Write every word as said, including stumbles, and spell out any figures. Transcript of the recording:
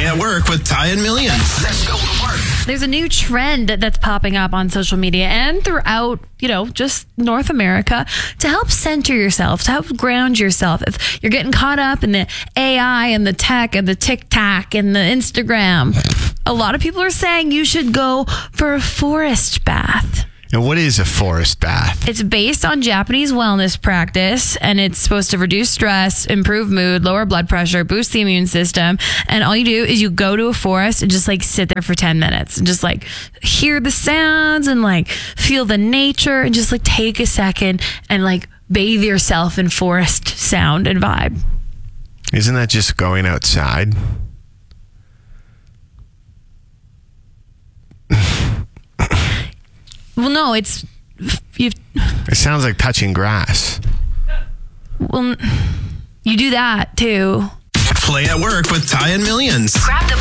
Play at Work with Ty and Millions. Let's go to work. There's a new trend that's popping up on social media and throughout, you know, just North America to help center yourself, to help ground yourself. If you're getting caught up in the A I and the tech and the TikTok and the Instagram, a lot of people are saying you should go for a forest bath. And what is a forest bath? It's based on Japanese wellness practice, and it's supposed to reduce stress, improve mood, lower blood pressure, boost the immune system. And all you do is you go to a forest and just like sit there for ten minutes and just like hear the sounds and like feel the nature and just like take a second and like bathe yourself in forest sound and vibe. Isn't that just going outside? Well, no, it's you. It sounds like touching grass. Well, you do that too. Play at Work with Ty and Millions. Grab the